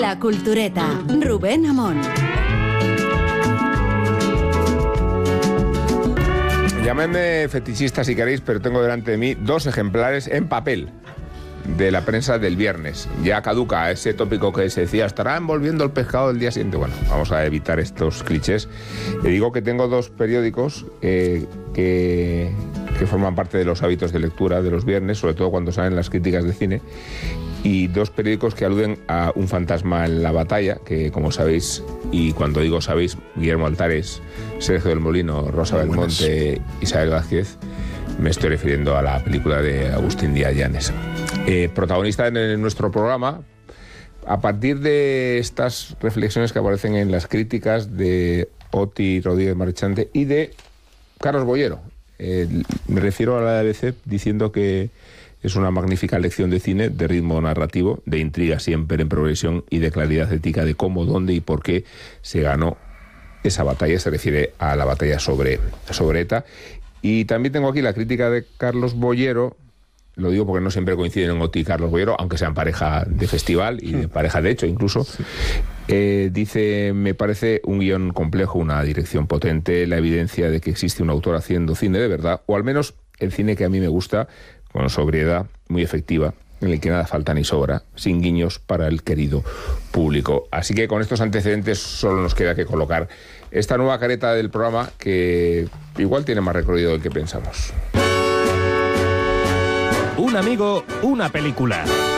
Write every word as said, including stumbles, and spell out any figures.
La Cultureta, Rubén Amón. Llámenme fetichista si queréis, pero tengo delante de mí dos ejemplares en papel de la prensa del viernes. Ya caduca ese tópico que se decía, estará envolviendo el pescado el día siguiente. Bueno, vamos a evitar estos clichés. Le digo que tengo dos periódicos eh, que, que forman parte de los hábitos de lectura de los viernes, sobre todo cuando salen las críticas de cine, y dos periódicos que aluden a un fantasma en la batalla, que como sabéis, y cuando digo sabéis, Guillermo Altares, Sergio del Molino, Rosa Muy Belmonte, Isabel Vázquez, me estoy refiriendo a la película de Agustín Díaz Llanes. Eh, protagonista en, en nuestro programa, a partir de estas reflexiones que aparecen en las críticas de Oti Rodríguez Marchante y de Carlos Boyero. Eh, me refiero a la A B C diciendo que es una magnífica lección de cine, de ritmo narrativo, de intriga siempre en progresión y de claridad ética de cómo, dónde y por qué se ganó esa batalla. Se refiere a la batalla sobre, sobre ETA. Y también tengo aquí la crítica de Carlos Boyero. Lo digo porque no siempre coinciden en Oti y Carlos Boyero, aunque sean pareja de festival y de pareja de hecho incluso. Sí. Eh, dice, me parece un guión complejo, una dirección potente, la evidencia de que existe un autor haciendo cine de verdad, o al menos el cine que a mí me gusta, con sobriedad, muy efectiva, en el que nada falta ni sobra, sin guiños para el querido público. Así que con estos antecedentes solo nos queda que colocar esta nueva careta del programa, que igual tiene más recorrido del que pensamos. Un amigo, una película.